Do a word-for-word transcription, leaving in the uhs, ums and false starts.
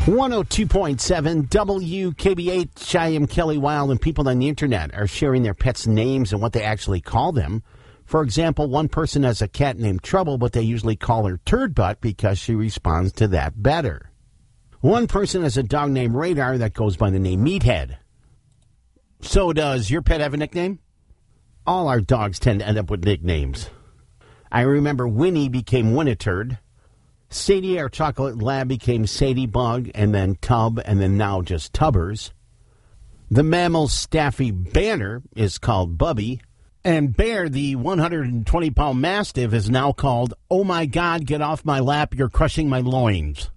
one oh two point seven W K B H. I am Kelly Wild, and people on the internet are sharing their pets' names and what they actually call them. For example, one person has a cat named Trouble, but they usually call her Turd Butt because she responds to that better. One person has a dog named Radar that goes by the name Meathead. So does your pet have a nickname? All our dogs tend to end up with nicknames. I remember Winnie became Winneturd. Sadie, our chocolate lab, became Sadie Bug, and then Tub, and then now just Tubbers. The mammal Staffy Banner is called Bubby. And Bear, the one hundred twenty pound Mastiff, is now called, "Oh my God, get off my lap, you're crushing my loins."